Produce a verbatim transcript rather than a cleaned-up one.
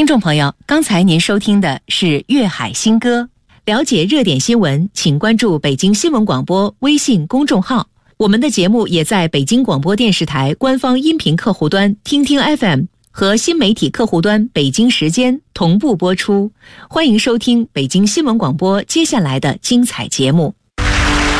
听众朋友，刚才您收听的是粤海新歌。了解热点新闻，请关注北京新闻广播微信公众号。我们的节目也在北京广播电视台官方音频客户端听听 F M 和新媒体客户端北京时间同步播出。欢迎收听北京新闻广播接下来的精彩节目。